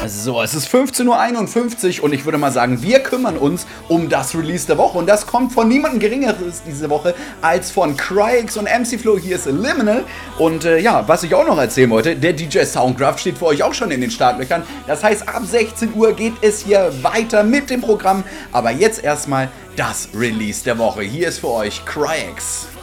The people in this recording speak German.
So, es ist 15:51 Uhr und ich würde mal sagen, wir kümmern uns um das Release der Woche. Und das kommt von niemandem Geringeres diese Woche als von Cryx und MC Flow. Hier ist Liminal. Und ja, was ich auch noch erzählen wollte, der DJ Soundcraft steht für euch auch schon in den Startlöchern. Das heißt, ab 16 Uhr geht es hier weiter mit dem Programm. Aber jetzt erstmal das Release der Woche. Hier ist für euch Cryx.